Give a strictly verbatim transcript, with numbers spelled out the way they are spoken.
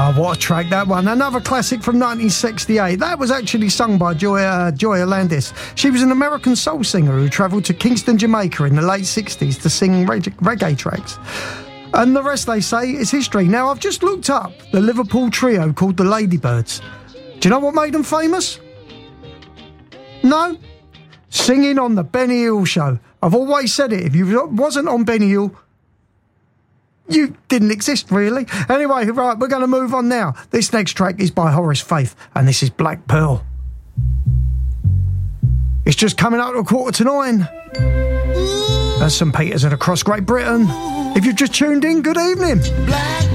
Oh, what a track that one. Another classic from nineteen sixty-eight. That was actually sung by Joy, uh, Joy Landis. She was an American soul singer who travelled to Kingston, Jamaica in the late sixties to sing reg- reggae tracks. And the rest, they say, is history. Now, I've just looked up the Liverpool trio called the Ladybirds. Do you know what made them famous? No? Singing on the Benny Hill show. I've always said it. If you wasn't on Benny Hill, you didn't exist, really. Anyway, right, we're going to move on now. This next track is by Horace Faith, and this is Black Pearl. It's just coming up to a quarter to nine. At St Peters and across Great Britain. If you've just tuned in, good evening. Black